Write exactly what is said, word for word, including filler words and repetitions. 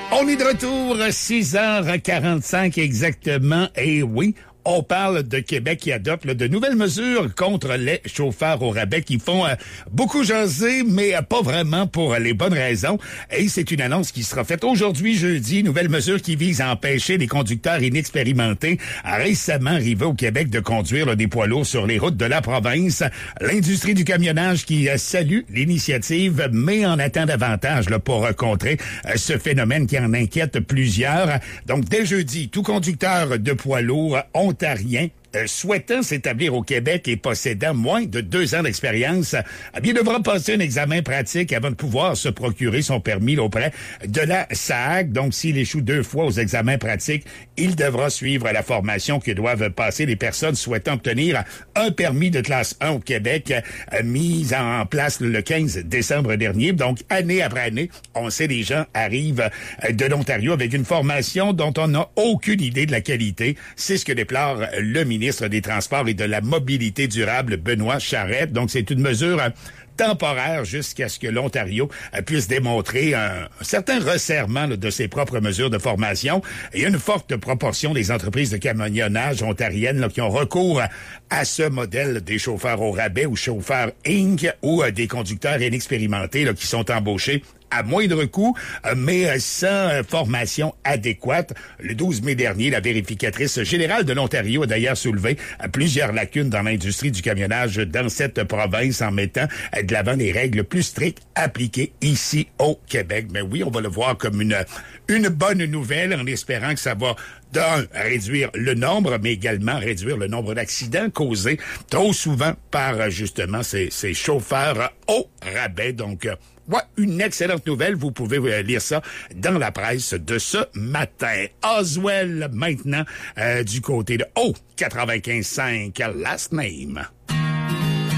On est de retour, six heures quarante-cinq exactement, et oui, on parle de Québec qui adopte là, de nouvelles mesures contre les chauffeurs au rabais qui font euh, beaucoup jaser, mais euh, pas vraiment pour les bonnes raisons. Et c'est une annonce qui sera faite aujourd'hui, jeudi, nouvelle mesure qui vise à empêcher les conducteurs inexpérimentés récemment arrivés au Québec de conduire là, des poids lourds sur les routes de la province. L'industrie du camionnage qui euh, salue l'initiative, mais en attend davantage là, pour euh, contrer euh, ce phénomène qui en inquiète plusieurs. Donc, dès jeudi, tout conducteur de poids lourds ont ontarien euh, souhaitant s'établir au Québec et possédant moins de deux ans d'expérience, eh bien, devra passer un examen pratique avant de pouvoir se procurer son permis là, auprès de la S A C. Donc, s'il échoue deux fois aux examens pratiques, il devra suivre la formation que doivent passer les personnes souhaitant obtenir un permis de classe un au Québec, euh, mise en place le quinze décembre dernier. Donc, année après année, on sait les gens arrivent euh, de l'Ontario avec une formation dont on n'a aucune idée de la qualité. C'est ce que déplore le ministre ministre des Transports et de la Mobilité durable, Benoît Charette. Donc, c'est une mesure temporaire jusqu'à ce que l'Ontario puisse démontrer un, un certain resserrement là, de ses propres mesures de formation. Il y a une forte proportion des entreprises de camionnage ontariennes là, qui ont recours à, à ce modèle des chauffeurs au rabais ou chauffeurs Inc ou euh, des conducteurs inexpérimentés là, qui sont embauchés à moindre coût, mais sans formation adéquate. Le douze mai dernier, la vérificatrice générale de l'Ontario a d'ailleurs soulevé plusieurs lacunes dans l'industrie du camionnage dans cette province en mettant de l'avant des règles plus strictes appliquées ici au Québec. Mais oui, on va le voir comme une, une bonne nouvelle en espérant que ça va d'un, réduire le nombre, mais également réduire le nombre d'accidents causés trop souvent par justement ces, ces chauffeurs au rabais. Donc, ouais, une excellente nouvelle. Vous pouvez lire ça dans la presse de ce matin. Oswell, maintenant, euh, du côté de O quatre-vingt-quinze cinq, Last Name.